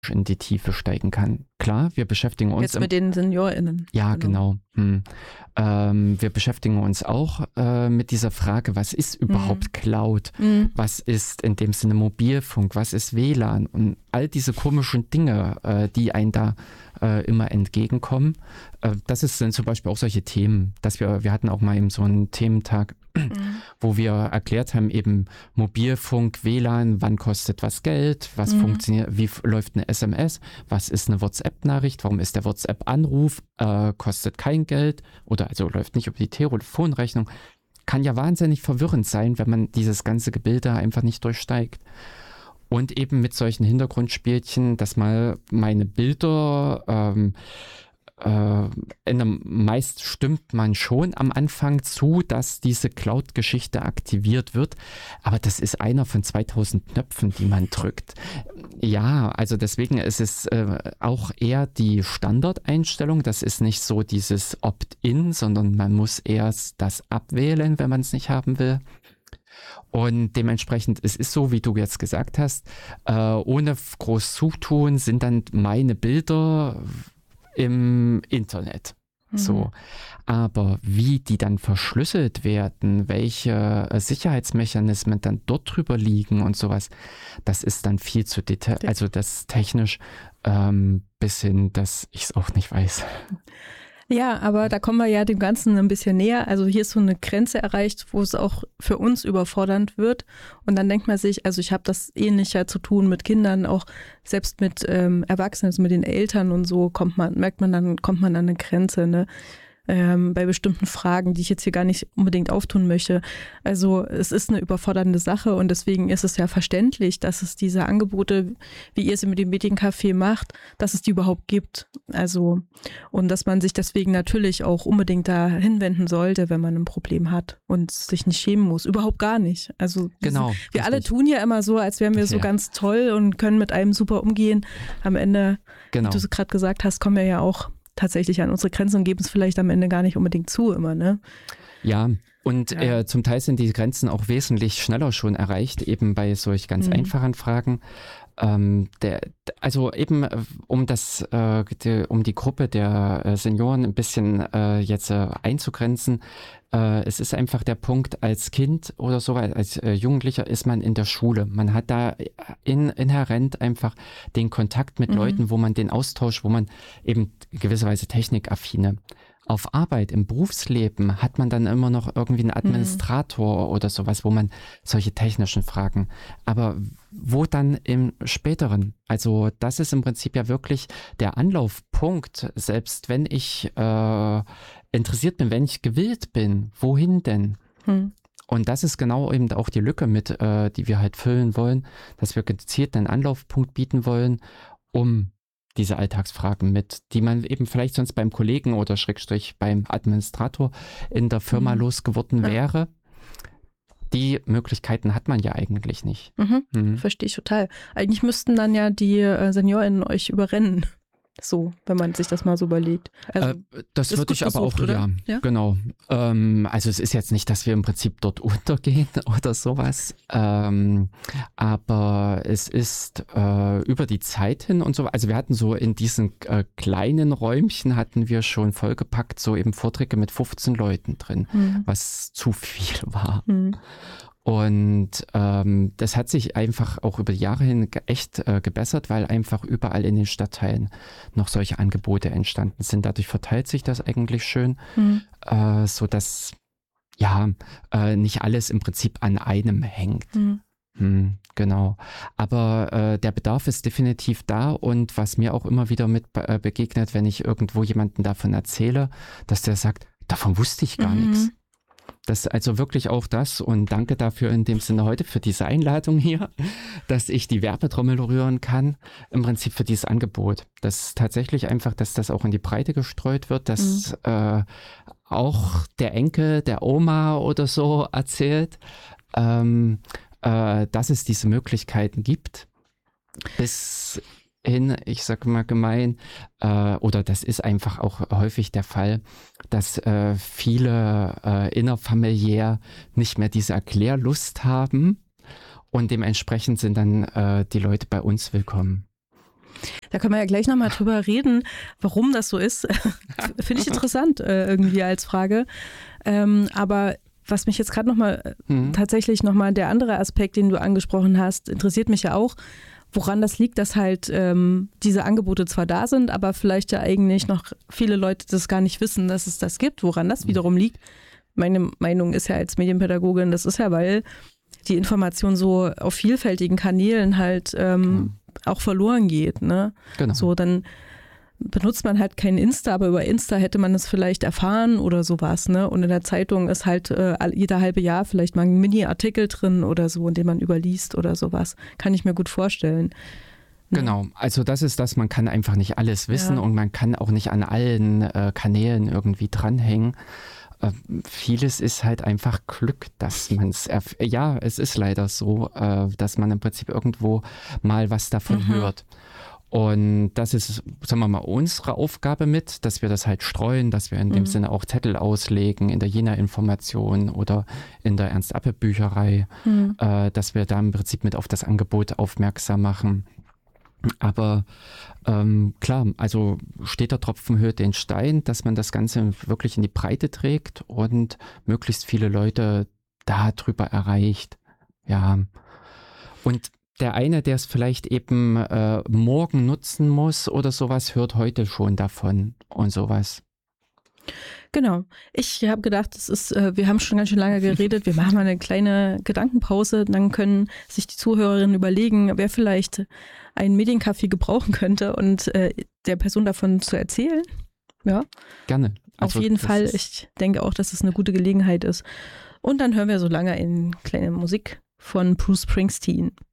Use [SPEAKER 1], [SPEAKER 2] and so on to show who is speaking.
[SPEAKER 1] in die Tiefe steigen kann. Klar, wir beschäftigen uns...
[SPEAKER 2] Jetzt mit den SeniorInnen.
[SPEAKER 1] Ja, genau. Wir beschäftigen uns auch mit dieser Frage, was ist überhaupt Cloud? Was ist in dem Sinne Mobilfunk? Was ist WLAN? Und all diese komischen Dinge, die einem da immer entgegenkommen. Das sind zum Beispiel auch solche Themen, dass wir hatten auch mal eben so einen Thementag, wo wir erklärt haben, eben Mobilfunk, WLAN, wann kostet was Geld, was funktioniert, wie läuft eine SMS, was ist eine WhatsApp-Nachricht, warum ist der WhatsApp-Anruf, kostet kein Geld oder also läuft nicht über die Telefonrechnung. Kann ja wahnsinnig verwirrend sein, wenn man dieses ganze Gebilde einfach nicht durchsteigt. Und eben mit solchen Hintergrundspielchen, dass mal meine Bilder meist stimmt man schon am Anfang zu, dass diese Cloud-Geschichte aktiviert wird, aber das ist einer von 2000 Knöpfen, die man drückt. Ja, also deswegen ist es auch eher die Standardeinstellung, das ist nicht so dieses Opt-in, sondern man muss erst das abwählen, wenn man es nicht haben will. Und dementsprechend, es ist so, wie du jetzt gesagt hast, ohne groß Zutun sind dann meine Bilder im Internet. So. Aber wie die dann verschlüsselt werden, welche Sicherheitsmechanismen dann dort drüber liegen und sowas, das ist dann viel zu detailliert, also das technisch bis hin, dass ich es auch nicht weiß.
[SPEAKER 2] Ja, aber da kommen wir ja dem Ganzen ein bisschen näher. Also hier ist so eine Grenze erreicht, wo es auch für uns überfordernd wird. Und dann denkt man sich, also ich habe das ähnlicher zu tun mit Kindern, auch selbst mit Erwachsenen, also mit den Eltern und so kommt man an eine Grenze, ne? Bei bestimmten Fragen, die ich jetzt hier gar nicht unbedingt auftun möchte. Also es ist eine überfordernde Sache und deswegen ist es ja verständlich, dass es diese Angebote, wie ihr es mit dem Mediencafé macht, dass es die überhaupt gibt. Also und dass man sich deswegen natürlich auch unbedingt da hinwenden sollte, wenn man ein Problem hat und sich nicht schämen muss. Überhaupt gar nicht. Also
[SPEAKER 1] genau,
[SPEAKER 2] wir alle tun ja immer so, als wären wir so ganz toll und können mit einem super umgehen. Am Ende, wie du es gerade gesagt hast, kommen wir ja auch tatsächlich an unsere Grenzen und geben es vielleicht am Ende gar nicht unbedingt zu immer, ne?
[SPEAKER 1] Ja, und zum Teil sind die Grenzen auch wesentlich schneller schon erreicht, eben bei solch ganz einfachen Fragen. Also eben um die Gruppe der Senioren ein bisschen jetzt einzugrenzen, es ist einfach der Punkt, als Kind oder so, als Jugendlicher ist man in der Schule. Man hat da inhärent einfach den Kontakt mit Leuten, wo man den Austausch, wo man eben gewisserweise technikaffine. Auf Arbeit, im Berufsleben hat man dann immer noch irgendwie einen Administrator oder sowas, wo man solche technischen Fragen, aber wo dann im späteren, also das ist im Prinzip ja wirklich der Anlaufpunkt, selbst wenn ich interessiert bin, wenn ich gewillt bin, wohin denn? Und das ist genau eben auch die Lücke mit, die wir halt füllen wollen, dass wir gezielt einen Anlaufpunkt bieten wollen, um diese Alltagsfragen die man eben vielleicht sonst beim Kollegen oder Schrägstrich beim Administrator in der Firma losgeworden wäre. Die Möglichkeiten hat man ja eigentlich nicht.
[SPEAKER 2] Verstehe ich total. Eigentlich müssten dann ja die SeniorInnen euch überrennen. So, wenn man sich das mal so überlegt. Also,
[SPEAKER 1] das würde ich aber auch,
[SPEAKER 2] oder?
[SPEAKER 1] Ja, genau. Also es ist jetzt nicht, dass wir im Prinzip dort untergehen oder sowas, aber es ist über die Zeit hin und so, also wir hatten so in diesen kleinen Räumchen hatten wir schon vollgepackt, so eben Vorträge mit 15 Leuten drin, was zu viel war. Und das hat sich einfach auch über die Jahre hin echt gebessert, weil einfach überall in den Stadtteilen noch solche Angebote entstanden sind. Dadurch verteilt sich das eigentlich schön, so dass nicht alles im Prinzip an einem hängt. Genau. Aber der Bedarf ist definitiv da und was mir auch immer wieder mit begegnet, wenn ich irgendwo jemanden davon erzähle, dass der sagt, davon wusste ich gar nichts. Das also wirklich auch das und danke dafür in dem Sinne heute für diese Einladung hier, dass ich die Werbetrommel rühren kann, im Prinzip für dieses Angebot. Das ist tatsächlich einfach, dass das auch in die Breite gestreut wird, dass auch der Enkel, der Oma oder so erzählt, dass es diese Möglichkeiten gibt, bis hin, ich sage mal gemein, oder das ist einfach auch häufig der Fall, dass viele innerfamiliär nicht mehr diese Erklärlust haben und dementsprechend sind dann die Leute bei uns willkommen.
[SPEAKER 2] Da können wir ja gleich nochmal drüber reden, warum das so ist. Finde ich interessant irgendwie als Frage. Aber was mich jetzt gerade nochmal, tatsächlich nochmal der andere Aspekt, den du angesprochen hast, interessiert mich ja auch, woran das liegt, dass halt diese Angebote zwar da sind, aber vielleicht ja eigentlich noch viele Leute das gar nicht wissen, dass es das gibt, woran das wiederum liegt. Meine Meinung ist ja als Medienpädagogin, das ist ja, weil die Information so auf vielfältigen Kanälen halt auch verloren geht. Ne?
[SPEAKER 1] Genau.
[SPEAKER 2] So, dann benutzt man halt kein Insta, aber über Insta hätte man es vielleicht erfahren oder sowas. Ne? Und in der Zeitung ist halt jeder halbe Jahr vielleicht mal ein Mini-Artikel drin oder so, in dem man überliest oder sowas. Kann ich mir gut vorstellen.
[SPEAKER 1] Genau, also das ist das, man kann einfach nicht alles wissen und man kann auch nicht an allen Kanälen irgendwie dranhängen. Vieles ist halt einfach Glück, dass man es, ja, es ist leider so, dass man im Prinzip irgendwo mal was davon hört. Und das ist, sagen wir mal, unsere Aufgabe mit, dass wir das halt streuen, dass wir in dem Sinne auch Zettel auslegen in der Jena-Information oder in der Ernst-Appel-Bücherei, dass wir da im Prinzip mit auf das Angebot aufmerksam machen. Aber klar, also steter Tropfen höhlt den Stein, dass man das Ganze wirklich in die Breite trägt und möglichst viele Leute darüber erreicht. Ja. Und der eine, der es vielleicht eben morgen nutzen muss oder sowas, hört heute schon davon und sowas.
[SPEAKER 2] Genau. Ich habe gedacht, wir haben schon ganz schön lange geredet, wir machen mal eine kleine Gedankenpause, dann können sich die Zuhörerinnen überlegen, wer vielleicht einen Mediencafé gebrauchen könnte und der Person davon zu erzählen. Ja.
[SPEAKER 1] Gerne.
[SPEAKER 2] Also auf jeden Fall. Ich denke auch, dass es eine gute Gelegenheit ist. Und dann hören wir so lange eine kleine Musik von Bruce Springsteen.